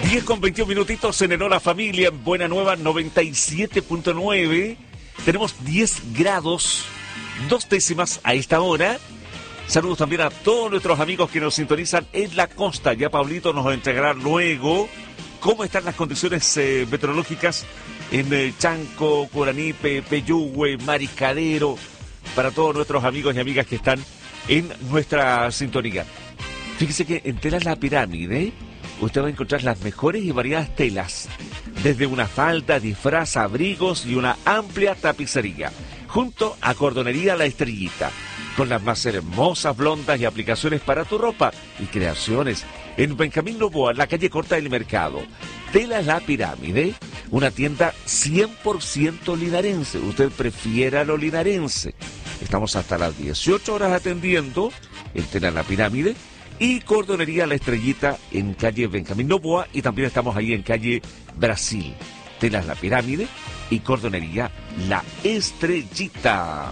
10 con 21 minutitos en Hora Familia, en Buena Nueva 97.9. Tenemos 10 grados, 2 décimas a esta hora. Saludos también a todos nuestros amigos que nos sintonizan en la costa. Ya Pablito nos entregará luego cómo están las condiciones meteorológicas en Chanco, Coranipe, Peyúgue, Mariscadero, para todos nuestros amigos y amigas que están en nuestra sintonía. Fíjese que en Telas La Pirámide usted va a encontrar las mejores y variadas telas, desde una falda, disfraz, abrigos y una amplia tapicería, junto a Cordonería La Estrellita, con las más hermosas blondas y aplicaciones para tu ropa y creaciones. En Benjamín Noboa, la calle Corta del Mercado. Telas La Pirámide, una tienda 100% linarense. Usted prefiera lo linarense. Estamos hasta las 18 horas atendiendo en Telas La Pirámide. Y Cordonería La Estrellita en calle Benjamín Noboa, y también estamos ahí en calle Brasil. Telas La Pirámide y Cordonería La Estrellita.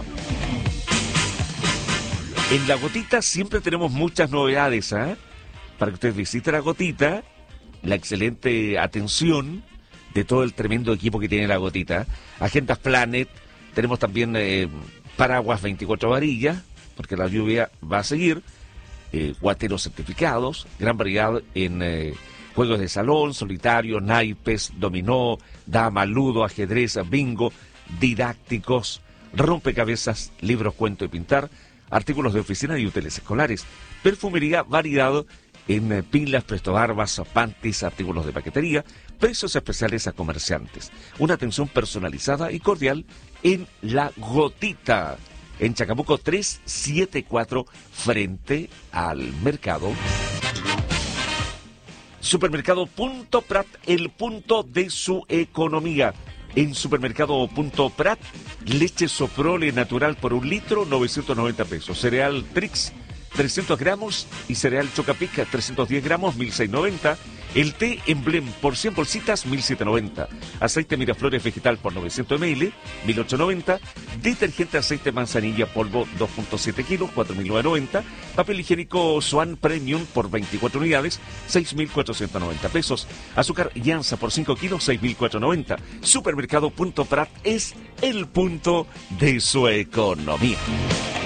En La Gotita siempre tenemos muchas novedades, para que usted visite La Gotita, la excelente atención de todo el tremendo equipo que tiene La Gotita. Agendas Planet, tenemos también paraguas 24 varillas, porque la lluvia va a seguir. Guateros certificados, gran variedad en juegos de salón, solitario, naipes, dominó, dama, ludo, ajedrez, bingo, didácticos, rompecabezas, libros, cuento y pintar, artículos de oficina y útiles escolares, perfumería, variedad en pilas, prestobarbas, panties, artículos de paquetería, precios especiales a comerciantes, una atención personalizada y cordial en La Gotita, en Chacabuco 374, frente al mercado. Supermercado Punto Prat, el punto de su economía. En Supermercado Punto Prat, leche Soprole natural por 1 litro, 990 pesos. Cereal Trix, 300 gramos, y cereal Chocapic, 310 gramos, 1690. El té Emblem por 100 bolsitas, 1790. Aceite Miraflores vegetal por 900 ml, 1890. Detergente aceite manzanilla polvo 2.7 kilos, 4.990. Papel higiénico Swan Premium por 24 unidades, 6.490 pesos. Azúcar Llanza por 5 kilos, 6.490. Supermercado Punto Prat es el punto de su economía.